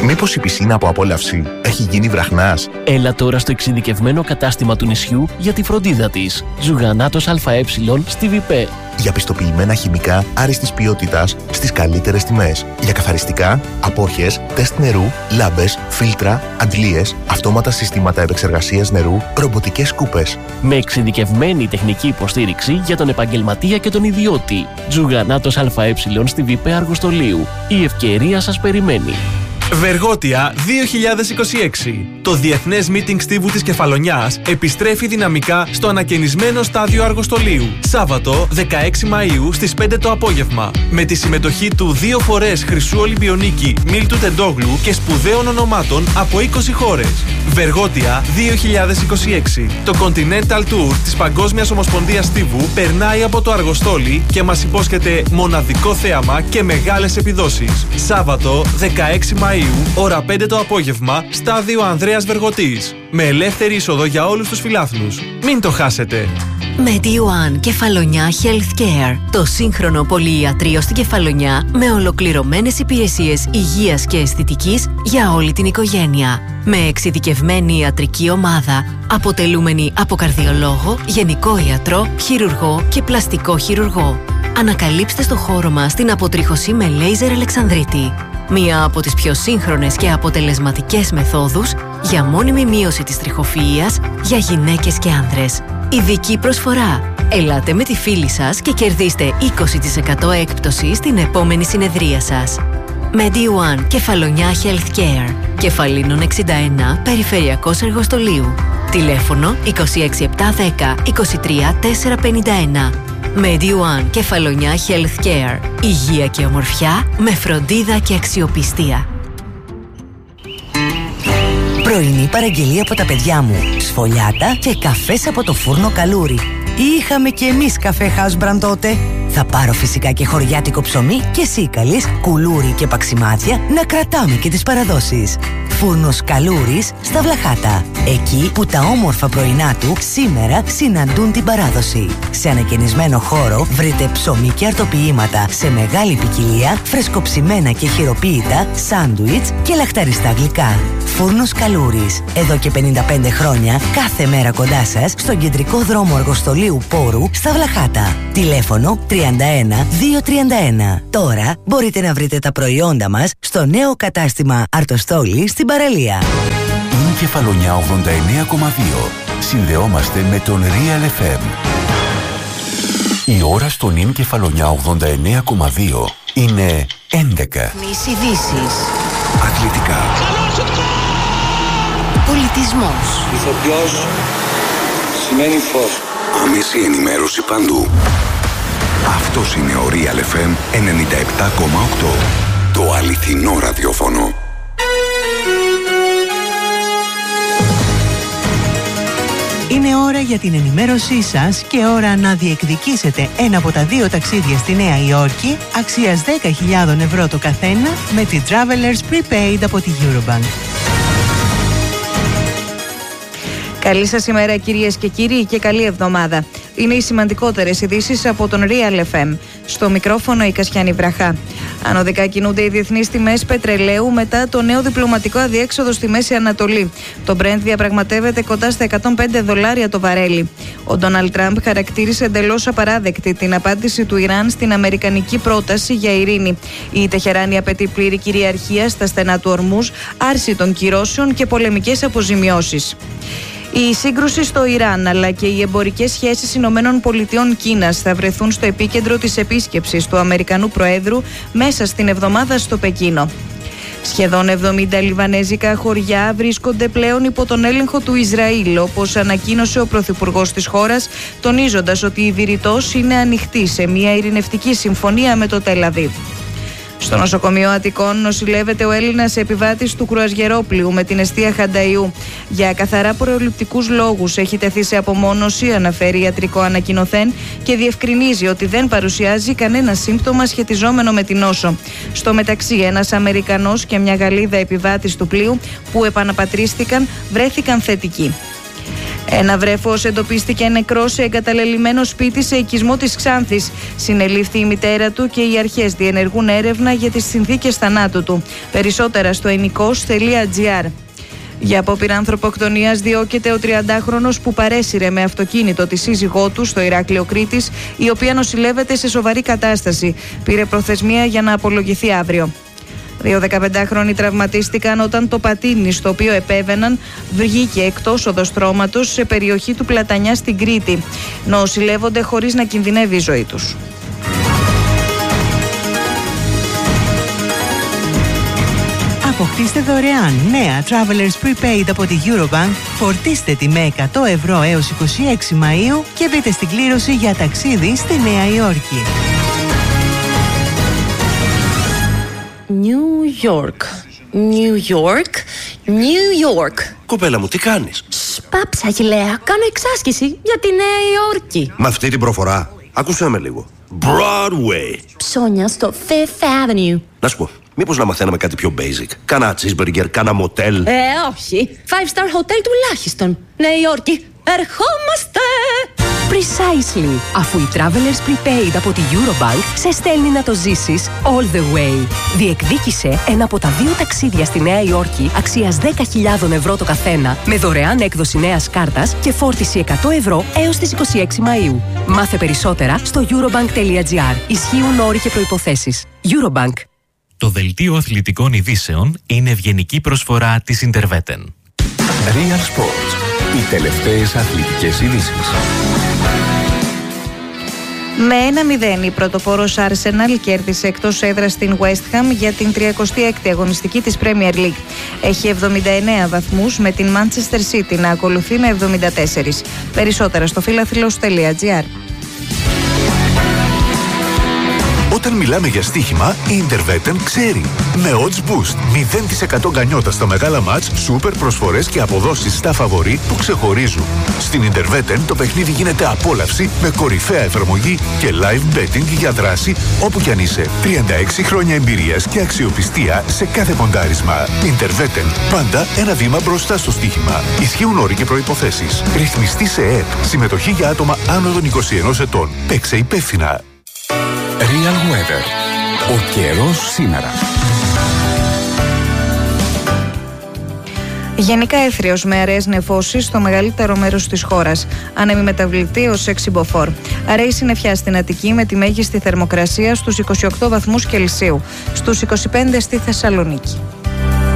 Μήπως η πισίνα από απόλαυση έχει γίνει βραχνάς? Έλα τώρα στο εξειδικευμένο κατάστημα του νησιού για τη φροντίδα της. Ζουγανάτος ΑΕ στη ΒΠ. Για πιστοποιημένα χημικά άριστης ποιότητας στις καλύτερες τιμές. Για καθαριστικά, απόχες, τεστ νερού, λάμπες, φίλτρα, αντλίες, αυτόματα συστήματα επεξεργασίας νερού, ρομποτικές σκούπες. Με εξειδικευμένη τεχνική υποστήριξη για τον επαγγελματία και τον ιδιώτη. Ζουγανάτος ΑΕ στη ΒΠ Αργοστολίου. Η ευκαιρία σας περιμένει. Βεργότια 2026. Το Διεθνές Meeting Στίβου της Κεφαλονιάς επιστρέφει δυναμικά στο ανακαινισμένο στάδιο Αργοστολίου. Σάββατο 16 Μαΐου στις 5 το απόγευμα. Με τη συμμετοχή του 2 φορές χρυσού Ολυμπιονίκη Μίλτου Τεντόγλου και σπουδαίων ονομάτων από 20 χώρες. Βεργότια 2026. Το Continental Tour της Παγκόσμιας Ομοσπονδίας Στίβου περνάει από το Αργοστόλι και μας υπόσχεται μοναδικό θέαμα και μεγάλες επιδόσεις. Σάββατο 16 Μαΐου, ώρα 5 το απόγευμα, στάδιο Ανδρέας Βεργοτής. Με ελεύθερη είσοδο για όλους τους φιλάθλους. Μην το χάσετε! MediOne Κεφαλονιά Healthcare. Το σύγχρονο πολυϊατρείο στην Κεφαλονιά με ολοκληρωμένες υπηρεσίες υγείας και αισθητικής για όλη την οικογένεια. Με εξειδικευμένη ιατρική ομάδα, αποτελούμενη από καρδιολόγο, γενικό ιατρό, χειρουργό και πλαστικό χειρουργό. Ανακαλύψτε στο χώρο μας την αποτρίχωση με λέιζερ Αλεξανδρίτη. Μία από τις πιο σύγχρονες και αποτελεσματικές μεθόδους για μόνιμη μείωση της τριχοφυΐας για γυναίκες και άνδρες. Ειδική προσφορά. Ελάτε με τη φίλη σας και κερδίστε 20% έκπτωση στην επόμενη συνεδρία σας. MediOne Κεφαλονιά Healthcare. Κεφαλίνων 61, Περιφερειακός Αργοστολίου. Τηλέφωνο 26710 23 451. MediOne Κεφαλονιά Healthcare. Υγεία και ομορφιά με φροντίδα και αξιοπιστία. Πρωινή παραγγελία από τα παιδιά μου. Σφολιάτα και καφές από το φούρνο Καλούρι. Είχαμε κι εμείς καφέ House Brand τότε. Θα πάρω φυσικά και χωριάτικο ψωμί και σίκαλης, κουλούρι και παξιμάδια να κρατάμε και τις παραδόσεις. Φούρνος Καλούρης στα Βλαχάτα. Εκεί που τα όμορφα πρωινά του σήμερα συναντούν την παράδοση. Σε ανακαινισμένο χώρο βρείτε ψωμί και αρτοποιήματα σε μεγάλη ποικιλία, φρεσκοψημένα και χειροποίητα, σάντουιτς και λαχταριστά γλυκά. Φούρνος Καλούρης. Εδώ και 55 χρόνια, κάθε μέρα κοντά σας, στον κεντρικό δρόμο Αργοστολίου Πόρου στα Βλαχάτα. Τηλέφωνο 31 231. Τώρα μπορείτε να βρείτε τα προϊόντα μας στο νέο κατάστημα Αρτοστόλη στην παραλία. Είναι Κεφαλονιά 89,2. Συνδεόμαστε με τον Real FM. Η ώρα στον Είναι Κεφαλονιά 89,2 είναι 11. Μης ειδήσεις. Αθλητικά. Πολιτισμός. Ηθοποιός σημαίνει φως. Άμεση ενημέρωση παντού. Αυτός είναι ο Real FM 97,8. Το αληθινό ραδιόφωνο. Είναι ώρα για την ενημέρωσή σας και ώρα να διεκδικήσετε ένα από τα 2 ταξίδια στη Νέα Υόρκη αξίας 10.000 ευρώ το καθένα με τη Travelers Prepaid από τη Eurobank. Καλή σας ημέρα κυρίες και κύριοι και καλή εβδομάδα. Είναι οι σημαντικότερες ειδήσεις από τον Real FM. Στο μικρόφωνο η Κασιάνη Βραχά. Ανωδικά κινούνται οι διεθνείς τιμές πετρελαίου μετά το νέο διπλωματικό αδιέξοδο στη Μέση Ανατολή. Το Brent διαπραγματεύεται κοντά στα $105 το βαρέλι. Ο Ντόναλντ Τραμπ χαρακτήρισε εντελώς απαράδεκτη την απάντηση του Ιράν στην αμερικανική πρόταση για ειρήνη. Η Τεχεράνη απαιτεί πλήρη κυριαρχία στα στενά του Ορμούζ, άρση των κυρώσεων και πολεμικές αποζημιώσεις. Η σύγκρουση στο Ιράν αλλά και οι εμπορικές σχέσεις ΗΠΑ-Κίνας θα βρεθούν στο επίκεντρο της επίσκεψης του Αμερικανού Προέδρου μέσα στην εβδομάδα στο Πεκίνο. Σχεδόν 70 λιβανέζικα χωριά βρίσκονται πλέον υπό τον έλεγχο του Ισραήλ, όπως ανακοίνωσε ο Πρωθυπουργός της χώρας, τονίζοντας ότι η Βηρητός είναι ανοιχτή σε μια ειρηνευτική συμφωνία με το Τελ Αβίβ. Στο νοσοκομείο Αττικών νοσηλεύεται ο Έλληνας επιβάτης του κρουαζιερόπλοιου με την εστία Χανταϊού. Για καθαρά προληπτικούς λόγους έχει τεθεί σε απομόνωση, αναφέρει ιατρικό ανακοινωθέν και διευκρινίζει ότι δεν παρουσιάζει κανένα σύμπτωμα σχετιζόμενο με την νόσο. Στο μεταξύ, ένας Αμερικανός και μια Γαλλίδα επιβάτης του πλοίου που επαναπατρίστηκαν βρέθηκαν θετικοί. Ένα βρέφος εντοπίστηκε νεκρό σε εγκαταλελειμμένο σπίτι σε οικισμό της Ξάνθης. Συνελήφθη η μητέρα του και οι αρχές διενεργούν έρευνα για τις συνθήκες θανάτου του. Περισσότερα στο ενικός.gr. Για απόπειρα ανθρωποκτονίας διώκεται ο 30χρονος που παρέσυρε με αυτοκίνητο τη σύζυγό του στο Ηράκλειο Κρήτης, η οποία νοσηλεύεται σε σοβαρή κατάσταση. Πήρε προθεσμία για να απολογηθεί αύριο. 2 15χρονοι τραυματίστηκαν όταν το πατίνι στο οποίο επέβαιναν βγήκε εκτός οδοστρώματος σε περιοχή του Πλατανιά στην Κρήτη. Νοσηλεύονται χωρίς να κινδυνεύει η ζωή τους. Αποκτήστε δωρεάν νέα Travelers Prepaid από τη Eurobank, φορτίστε τη με 100 ευρώ έως 26 Μαΐου και μπείτε στην κλήρωση για ταξίδι στη Νέα Υόρκη. New York, New York, New York. Κοπέλα μου, τι κάνεις? Σπάψα, Αγιλέα, κάνω εξάσκηση για τη Νέα Υόρκη. Με αυτή την προφορά, άκουσέ με λίγο. Broadway. Ψώνια στο Fifth Avenue. Να σου πω, μήπως να μαθαίναμε κάτι πιο basic? Κάνα cheeseburger, κάνα μοτέλ. Όχι. 5-star hotel τουλάχιστον. Νέα Υόρκη, ερχόμαστε! Precisely. Αφού η Travelers Prepaid από τη Eurobank σε στέλνει να το ζήσεις all the way. Διεκδίκησε ένα από τα 2 ταξίδια στη Νέα Υόρκη αξίας 10.000 ευρώ το καθένα, με δωρεάν έκδοση νέας κάρτας και φόρτιση 100 ευρώ έως τις 26 Μαΐου. Μάθε περισσότερα στο eurobank.gr. Ισχύουν όροι και προϋποθέσεις. Eurobank. Το δελτίο αθλητικών ειδήσεων είναι ευγενική προσφορά της Interveten. Real Sports. Οι τελευταίες αθλητικές ειδήσεις. Με 1-0 η πρωτοπόρος Arsenal κέρδισε εκτός έδρας στην West Ham για την 36η αγωνιστική της Premier League. Έχει 79 βαθμούς με την Manchester City να ακολουθεί με 74. Περισσότερα στο φιλαθλός.gr. Όταν μιλάμε για στοίχημα, η Interveten ξέρει. Με odds boost, 0% γκανιότα στα μεγάλα μάτς, σούπερ προσφορές και αποδόσεις στα φαβορί που ξεχωρίζουν. Στην Interveten το παιχνίδι γίνεται απόλαυση με κορυφαία εφαρμογή και live betting για δράση όπου κι αν είσαι. 36 χρόνια εμπειρίας και αξιοπιστία σε κάθε ποντάρισμα. Interveten, πάντα ένα βήμα μπροστά στο στοίχημα. Ισχύουν όροι και προϋποθέσεις. Ρυθμιστή σε ΕΕΠ. Συμμετοχή για άτομα άνω των 21 ετών. Παίξε υπεύθυνα. Real Weather. Ο καιρός σήμερα. Γενικά έθριος με αραιές νεφώσεις στο μεγαλύτερο μέρος της χώρας. Άνεμη μεταβλητή ως 6 μποφόρ. Αραιή συννεφιά στην Αττική με τη μέγιστη θερμοκρασία στους 28 βαθμούς Κελσίου. Στους 25 στη Θεσσαλονίκη.